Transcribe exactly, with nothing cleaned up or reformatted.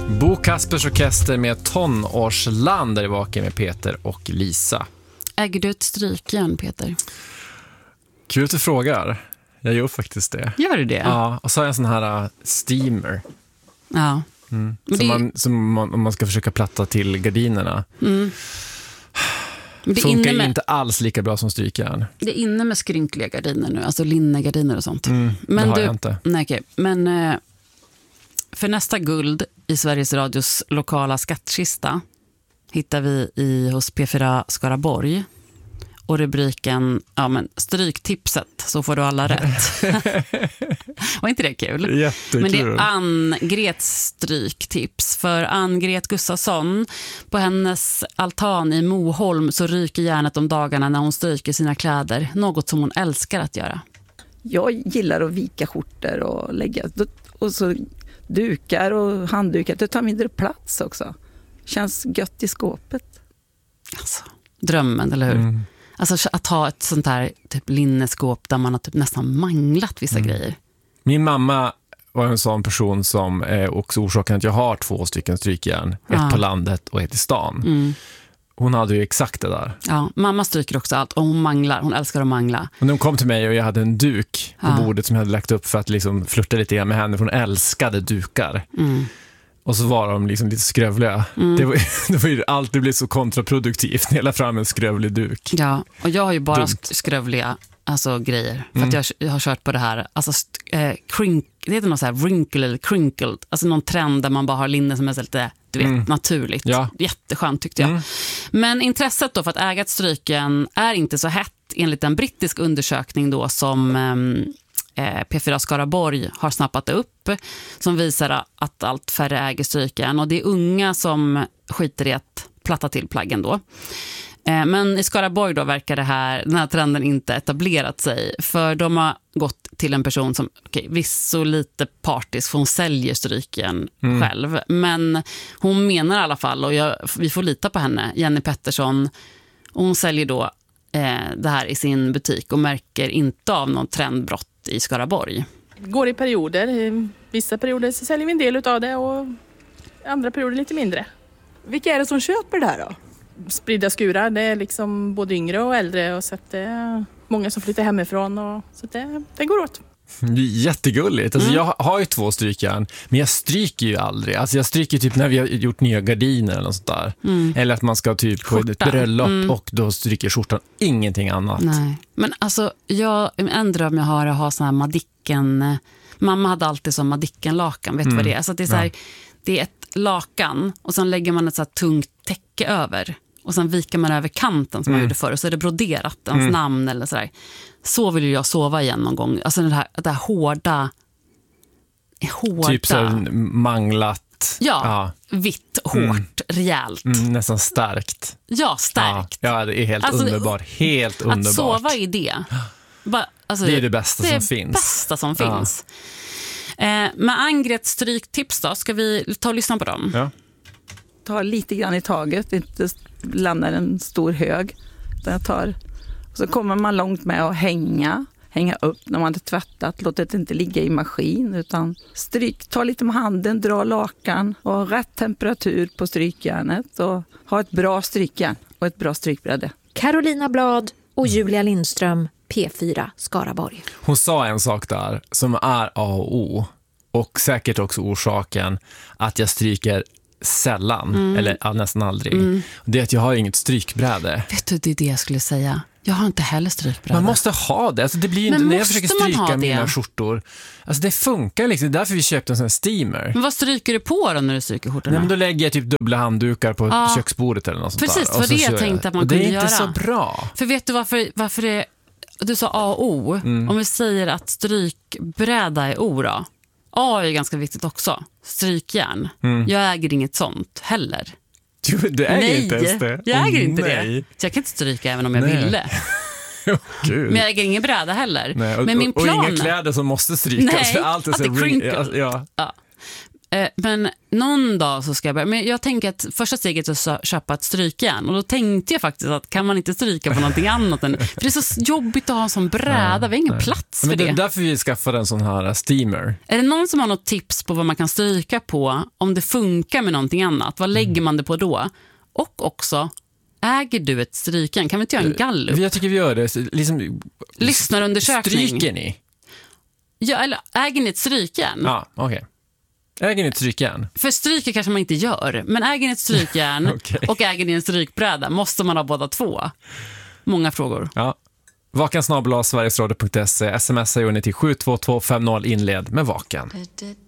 Bo Kaspers Orkester med Tonårsland där det vakar med Peter och Lisa. Äger du ett strykjärn, Peter? Kul att du frågar. Jag gör faktiskt det. Gör du det? Ja, och så har jag en sån här uh, steamer. Ja. Mm. Men Som, det... man, som man, om man ska försöka platta till gardinerna. Mm. Men det funkar med... inte alls lika bra som strykjärn. Det är inne med skrynkliga gardiner nu, alltså linnegardiner och sånt. Mm, men det har du... jag inte. Nej, okej. Men eh, för nästa guld i Sveriges Radios lokala skattkista hittar vi i hos P fyra Skaraborg. Och rubriken, ja men stryktipset, så får du alla rätt. Var inte det kul? Jättekul. Men det är Ann-Grets stryktips. För Ann-Gret Gustafsson, på hennes altan i Moholm så ryker järnet om dagarna när hon stryker sina kläder. Något som hon älskar att göra. Jag gillar att vika skjortor och lägga, och så dukar och handdukar. Det tar mindre plats också. Känns gött i skåpet. Alltså, drömmen, eller hur? Mm. Alltså att ha ett sånt här typ linneskåp där man har typ nästan manglat vissa mm. grejer. Min mamma var en sån person som är också orsaken att jag har två stycken strykjärn. Ett ah. på landet och ett i stan. Mm. Hon hade ju exakt det där. Ja, mamma stryker också allt och hon manglar. Hon älskar att mangla. Och när hon kom till mig och jag hade en duk på ah. bordet som jag hade lagt upp för att liksom flirta lite grann med henne. För hon älskade dukar. Mm. Och så var de liksom lite skrövliga. Mm. Det var, det var ju alltid blivit så kontraproduktivt när jag la fram en skrövlig duk. Ja, och jag har ju bara Dumt. skrövliga alltså, grejer. För Mm. att jag, jag har kört på det här. Alltså, äh, crink, det heter något så här wrinkle eller crinkled. Alltså någon trend där man bara har linne som är så lite, du vet, mm. naturligt. Ja. Jätteskönt tyckte jag. Mm. Men intresset då för att äga ett stryken är inte så hett enligt en brittisk undersökning då som... Ähm, P fyra Skaraborg har snappat upp som visar att allt färre äger strykjärn och det är unga som skiter i att platta till plaggen då. Men i Skaraborg då verkar det här, den här trenden inte etablerat sig för de har gått till en person som, okej, visst så lite partisk för hon säljer strykjärn mm. själv, men hon menar i alla fall, och jag, vi får lita på henne, Jenny Pettersson, och hon säljer då eh, det här i sin butik och märker inte av någon trendbrott i Skaraborg. Går i perioder. I vissa perioder så säljer vi en del av det och andra perioder lite mindre. Vilka är det som köper det här då? Spridda skurar. Det är liksom både yngre och äldre och så att det är många som flyttar hemifrån och så att det, det går åt. Det är jättegulligt. Alltså, Mm. jag har ju två strykjärn, men jag stryker ju aldrig. Alltså, jag stryker typ när vi har gjort nya gardiner eller något sånt där. Mm. Eller att man ska typ på ett bröllop mm. och då stryker skjortan. Ingenting annat. Nej. Men alltså, jag, en dröm jag har är att ha sån här Madicken. Mamma hade alltid sån Madicken-lakan. Vet du mm. vad det är? Alltså, det är så här, ja. Det är ett lakan och sen lägger man ett så här tungt täcke över. Och sen viker man över kanten som mm. man gjorde förr. Och så är det broderat, ens mm. namn eller sådär. Så vill jag sova igen någon gång. Alltså det här, det här hårda... hårda. Typ så här manglat. Ja, ja. vitt, hårt, mm. rejält. Mm, nästan starkt. Ja, starkt. Ja, ja det är helt alltså, underbart. Helt underbart. Att sova i det. Bara, alltså, det är det bästa det som är finns. Det bästa som ja. finns. Eh, med Ann-Grets stryktips då, ska vi ta och lyssna på dem? Ja. Ta lite grann i taget, inte lämna en stor hög. Jag tar, så kommer man långt med att hänga, hänga upp när man har tvättat. Låt det inte ligga i maskin utan stryk, ta lite med handen, dra lakan och rätt temperatur på strykjärnet och ha ett bra strykjärn och ett bra strykbräde. Carolina Blad och Julia Lindström, P fyra Skaraborg. Hon sa en sak där som är A och O och säkert också orsaken att jag stryker sällan, mm. eller ja, nästan aldrig. Mm. Det är att jag har inget strykbräde. Vet du, det är det jag skulle säga. Jag har inte heller strykbräde. Man måste ha det. Alltså, det blir ju inte, när jag försöker stryka mina skjortor. Alltså det funkar liksom. Det är därför vi köpte en sån här steamer. Men vad stryker du på då när du stryker skjortorna? Nej, men då lägger jag typ dubbla handdukar på ja. köksbordet eller något sånt. Precis, där. Precis, för det jag tänkte att man kunde göra. Det är inte göra. så bra. För vet du varför, varför det, du sa A och O. Mm. Om vi säger att strykbräda är O då. A är ganska viktigt också. Strykjärn. Mm. Jag äger inget sånt heller. Du, du äger nej, inte ens det. jag äger oh, inte nej. det. Så jag kan inte stryka även om jag nej. ville. oh, Men jag äger ingen bräda heller. Nej, och, men min plan... och inga kläder som måste strykas. Nej, för allt är att så det ring... ja, ja. ja. Eh, men någon dag så ska jag börja. Men jag tänker att första steget är att köpa ett strykjärn. Och då tänkte jag faktiskt att kan man inte stryka på någonting annat än, för det är så jobbigt att ha en sån bräda. Vi har ingen plats för men det. det. Men det är därför vi skaffade en sån här steamer. Är det någon som har något tips på vad man kan stryka på om det funkar med någonting annat? Vad lägger man det på då? Och också, äger du ett strykjärn? Kan vi inte göra en gallup? Jag tycker vi gör det. Liksom, lyssnarundersökning. Stryker ni? Ja, eller äger ni ett strykjärn? Ja, okej. Okay. Äger ni ett strykjärn? För stryker kanske man inte gör. Men äger ni ett strykjärn okay. och äger ni en strykbräda, måste man ha båda två? Många frågor. Ja. Vakan snabel-a sverigesradio punkt se. Smsa gör ni till sju två två fem noll inled med Vakan.